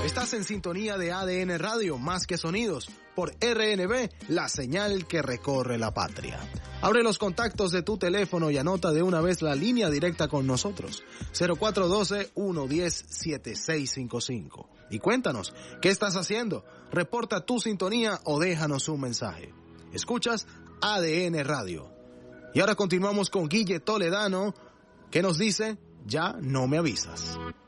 Estás en sintonía de ADN Radio, más que sonidos, por RNB, la señal que recorre la patria. Abre los contactos de tu teléfono y anota de una vez la línea directa con nosotros, 0412-110-7655. Y cuéntanos, ¿qué estás haciendo? Reporta tu sintonía o déjanos un mensaje. Escuchas ADN Radio. Y ahora continuamos con Guille Toledano, que nos dice, ya no me avisas.